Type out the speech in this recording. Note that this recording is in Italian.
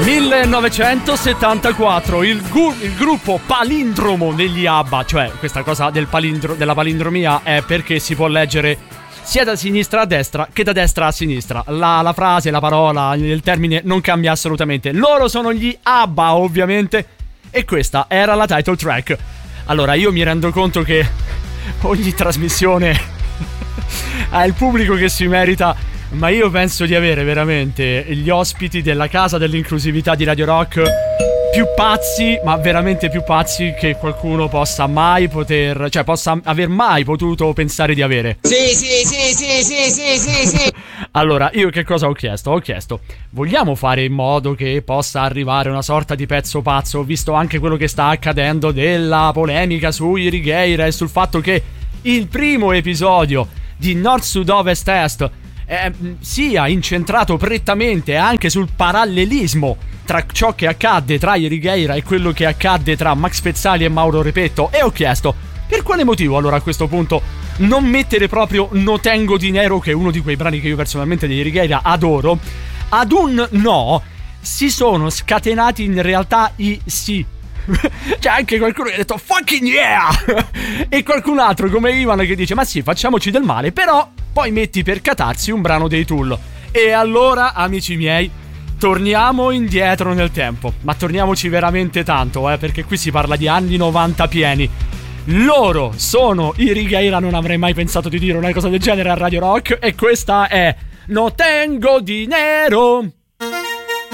1974, il gruppo palindromo degli ABBA, cioè questa cosa della palindromia è perché si può leggere sia da sinistra a destra che da destra a sinistra. La frase, la parola, il termine non cambia assolutamente. Loro sono gli ABBA, ovviamente, e questa era la title track. Allora, io mi rendo conto che ogni trasmissione ha il pubblico che si merita, ma io penso di avere veramente gli ospiti della casa dell'inclusività di Radio Rock più pazzi, ma veramente più pazzi che qualcuno possa mai poter, cioè possa aver mai potuto pensare di avere. Sì. Allora, io che cosa ho chiesto? Ho chiesto, vogliamo fare in modo che possa arrivare una sorta di pezzo pazzo, visto anche quello che sta accadendo della polemica su Uri Geller e sul fatto che il primo episodio di Nord Sud Ovest Est sia incentrato prettamente anche sul parallelismo tra ciò che accadde tra Uri Geller e quello che accadde tra Max Pezzali e Mauro Repetto, e ho chiesto per quale motivo allora a questo punto non mettere proprio No Tengo Dinero, che è uno di quei brani che io personalmente di Uri Geller adoro. Ad un no si sono scatenati in realtà i sì. C'è anche qualcuno che ha detto fucking yeah e qualcun altro come Ivan che dice ma sì, facciamoci del male, però poi metti per catarsi un brano dei Tool. E allora, amici miei, torniamo indietro nel tempo, ma torniamoci veramente tanto, perché qui si parla di anni 90 pieni. Loro sono i Uri Geller, non avrei mai pensato di dire una cosa del genere a Radio Rock, e questa è No Tengo Dinero.